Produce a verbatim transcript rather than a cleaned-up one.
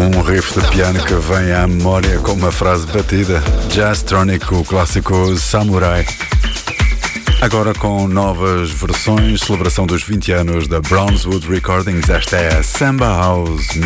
Um riff de piano que vem à memória com uma frase batida. Jazztronic, o clássico Samurai. Agora com novas versões, celebração dos vinte anos da Brownswood Recordings. Esta é a Samba House